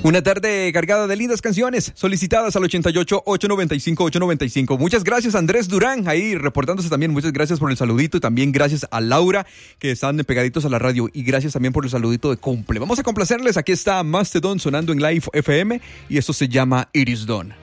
Una tarde cargada de lindas canciones solicitadas al 88-895-895. Muchas gracias Andrés Durán ahí reportándose también. Muchas gracias por el saludito y también gracias a Laura que están pegaditos a la radio y gracias también por el saludito de cumple. Vamos a complacerles. Aquí está Mastodon sonando en Live FM y esto se llama It Is Done.